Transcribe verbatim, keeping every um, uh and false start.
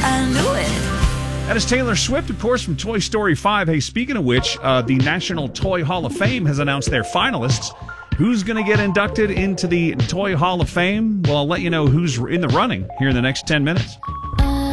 I knew it. That is Taylor Swift, of course, from Toy Story five. Hey, speaking of which, uh, the National Toy Hall of Fame has announced their finalists. Who's going to get inducted into the Toy Hall of Fame? Well, I'll let you know who's in the running here in the next ten minutes.